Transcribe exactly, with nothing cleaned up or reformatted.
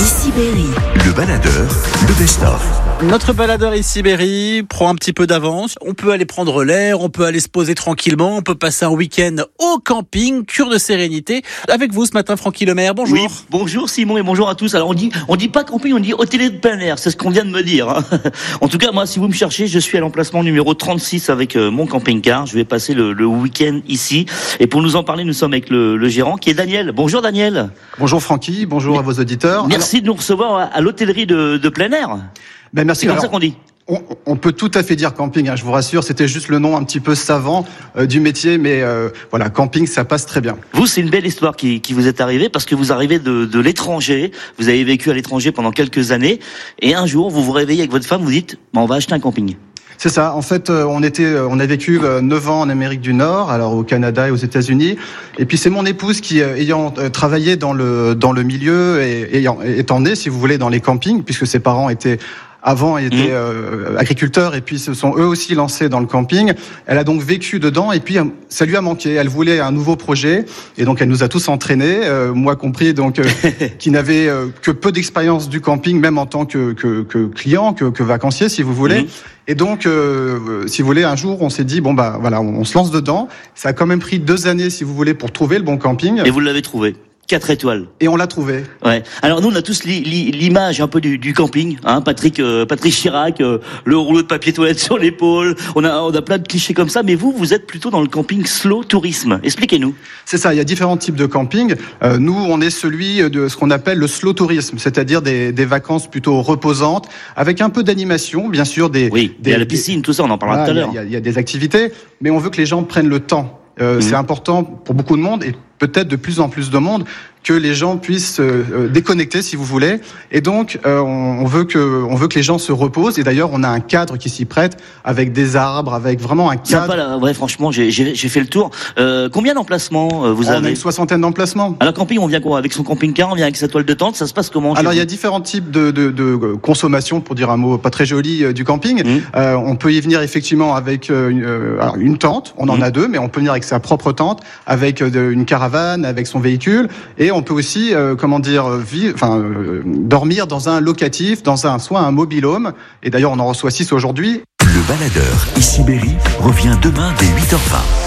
Ici Berry, Le baladeur, le best-of. Notre baladeur ici Berry prend un petit peu d'avance. On peut aller prendre l'air, on peut aller se poser tranquillement, on peut passer un week-end au camping, cure de sérénité. Avec vous ce matin, Francky Lemaire, bonjour. Oui, bonjour Simon et bonjour à tous. Alors on dit, on dit pas camping, on dit hôtelier de plein air, c'est ce qu'on vient de me dire. Hein. En tout cas, moi, si vous me cherchez, je suis à l'emplacement numéro trente-six avec euh, mon camping-car. Je vais passer le, le week-end ici. Et pour nous en parler, nous sommes avec le, le gérant qui est Daniel. Bonjour Daniel. Bonjour Francky, bonjour à vos auditeurs. Merci Alors, de nous recevoir à, à l'hôtellerie de, de plein air. Ben merci. C'est comme Alors, ça qu'on dit. On, on peut tout à fait dire camping, hein, je vous rassure, c'était juste le nom un petit peu savant euh, du métier, mais euh, voilà, camping, ça passe très bien. Vous, c'est une belle histoire qui, qui vous est arrivée parce que vous arrivez de, de l'étranger, vous avez vécu à l'étranger pendant quelques années, et un jour, vous vous réveillez avec votre femme, vous dites, bah, on va acheter un camping. C'est ça. En fait, on était, on a vécu neuf ans en Amérique du Nord, alors au Canada et aux États-Unis. Et puis c'est mon épouse qui, ayant travaillé dans le dans le milieu et ayant étant née, si vous voulez, dans les campings, puisque ses parents étaient avant étaient euh, agriculteurs et puis se sont eux aussi lancés dans le camping. Elle a donc vécu dedans et puis ça lui a manqué. Elle voulait un nouveau projet et donc elle nous a tous entraînés, euh, moi compris, donc euh, qui n'avait euh, que peu d'expérience du camping, même en tant que que, que client, que, que vacancier, si vous voulez. Mmh. Et donc, euh, si vous voulez, un jour, on s'est dit bon bah voilà, on, on se lance dedans. Ça a quand même pris deux années, si vous voulez, pour trouver le bon camping. Et vous l'avez trouvé. Quatre étoiles. Et on l'a trouvé. Ouais. Alors nous, on a tous li, li, l'image un peu du, du camping, hein. Patrick, euh, Patrick Chirac, euh, le rouleau de papier toilette sur l'épaule. On a, on a plein de clichés comme ça. Mais vous, vous êtes plutôt dans le camping slow tourisme. Expliquez-nous. C'est ça. Il y a différents types de camping. Euh, nous, on est celui de ce qu'on appelle le slow tourisme, c'est-à-dire des, des vacances plutôt reposantes, avec un peu d'animation, bien sûr. Des, oui. Des, il y a la piscine, des, tout ça. On en parlera voilà, tout à l'heure. Il y, a, il y a des activités, mais on veut que les gens prennent le temps. Euh, mmh. C'est important pour beaucoup de monde et peut-être de plus en plus de monde que les gens puissent euh, déconnecter, si vous voulez. Et donc, euh, on, on veut que, on veut que les gens se reposent. Et d'ailleurs, on a un cadre qui s'y prête, avec des arbres, avec vraiment un cadre. Sympa, là. Ouais, franchement, j'ai, j'ai, j'ai fait le tour. Euh, combien d'emplacements euh, vous on avez ? On a une soixantaine d'emplacements. À la camping, on vient quoi ? Avec son camping-car, on vient avec sa toile de tente. Ça se passe comment ? Alors, il y a différents types de, de, de consommation, pour dire un mot pas très joli, euh, du camping. Mmh. Euh, on peut y venir effectivement avec euh, une, euh, alors, une tente. On en mmh. a deux, mais on peut venir avec sa propre tente, avec euh, une caravane, avec son véhicule. Et on peut aussi euh, comment dire, vivre, enfin, euh, dormir dans un locatif, dans un soit un mobil-home. Et d'ailleurs, on en reçoit six aujourd'hui. Le baladeur ici Berry revient demain dès huit heures vingt.